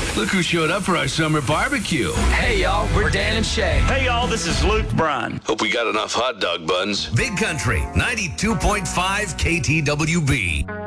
Look who showed up for our summer barbecue. Hey, y'all, we're Dan and Shay. Hey, y'all, this is Luke Bryan. Hope we got enough hot dog buns. Big Country, 92.5 KTWB.